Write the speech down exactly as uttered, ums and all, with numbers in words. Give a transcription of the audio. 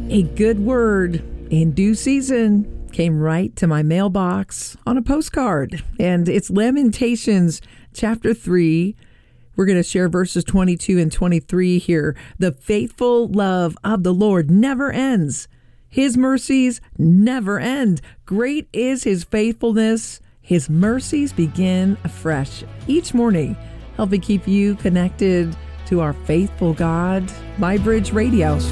A good word in due season came right to my mailbox on a postcard, and it's Lamentations chapter three. We're going to share verses twenty-two and twenty-three here. The faithful love of the Lord never ends. His mercies never end. Great is his faithfulness. His mercies begin afresh each morning, helping keep you connected to our faithful God. My Bridge Radio.